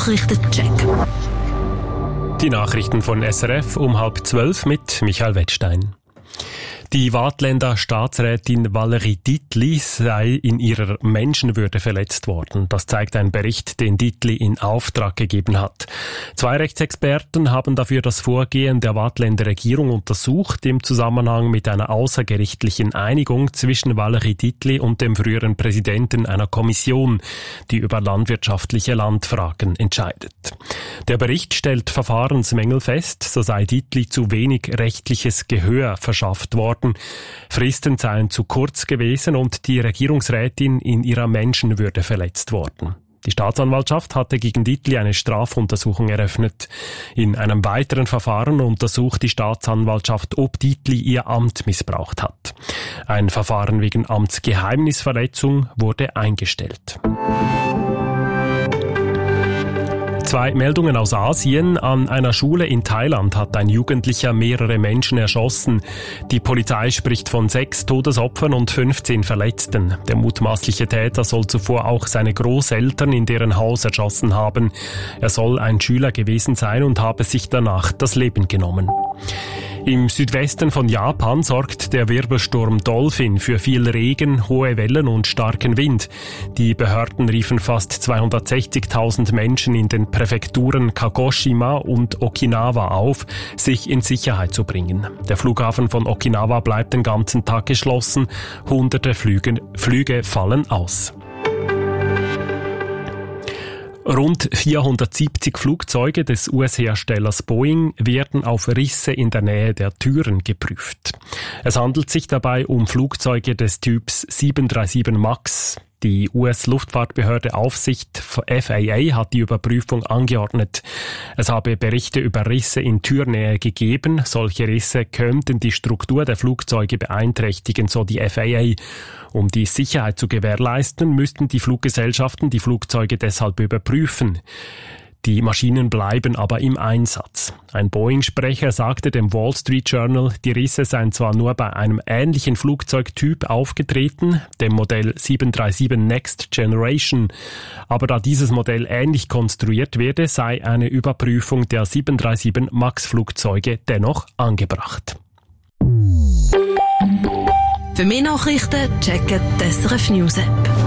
Nachrichtencheck. Die Nachrichten von SRF um 11:30 mit Michael Wettstein. Die Waadtländer Staatsrätin Valerie Dietli sei in ihrer Menschenwürde verletzt worden. Das zeigt ein Bericht, den Dietli in Auftrag gegeben hat. 2 Rechtsexperten haben dafür das Vorgehen der Waadtländer Regierung untersucht im Zusammenhang mit einer außergerichtlichen Einigung zwischen Valerie Dietli und dem früheren Präsidenten einer Kommission, die über landwirtschaftliche Landfragen entscheidet. Der Bericht stellt Verfahrensmängel fest, so sei Dietli zu wenig rechtliches Gehör verschafft worden. Fristen seien zu kurz gewesen und die Regierungsrätin in ihrer Menschenwürde verletzt worden. Die Staatsanwaltschaft hatte gegen Dietli eine Strafuntersuchung eröffnet. In einem weiteren Verfahren untersucht die Staatsanwaltschaft, ob Dietli ihr Amt missbraucht hat. Ein Verfahren wegen Amtsgeheimnisverletzung wurde eingestellt. 2 Meldungen aus Asien. An einer Schule in Thailand hat ein Jugendlicher mehrere Menschen erschossen. Die Polizei spricht von 6 Todesopfern und 15 Verletzten. Der mutmaßliche Täter soll zuvor auch seine Großeltern in deren Haus erschossen haben. Er soll ein Schüler gewesen sein und habe sich danach das Leben genommen. Im Südwesten von Japan sorgt der Wirbelsturm Dolphin für viel Regen, hohe Wellen und starken Wind. Die Behörden riefen fast 260.000 Menschen in den Präfekturen Kagoshima und Okinawa auf, sich in Sicherheit zu bringen. Der Flughafen von Okinawa bleibt den ganzen Tag geschlossen. Hunderte Flüge fallen aus. Rund 470 Flugzeuge des US-Herstellers Boeing werden auf Risse in der Nähe der Türen geprüft. Es handelt sich dabei um Flugzeuge des Typs 737 MAX. Die US-Luftfahrtbehörde Aufsicht FAA hat die Überprüfung angeordnet. Es habe Berichte über Risse in Türnähe gegeben. Solche Risse könnten die Struktur der Flugzeuge beeinträchtigen, so die FAA. Um die Sicherheit zu gewährleisten, müssten die Fluggesellschaften die Flugzeuge deshalb überprüfen. Die Maschinen bleiben aber im Einsatz. Ein Boeing-Sprecher sagte dem Wall Street Journal, die Risse seien zwar nur bei einem ähnlichen Flugzeugtyp aufgetreten, dem Modell 737 Next Generation, aber da dieses Modell ähnlich konstruiert werde, sei eine Überprüfung der 737 MAX-Flugzeuge dennoch angebracht. Für mehr Nachrichten checken die SRF News App.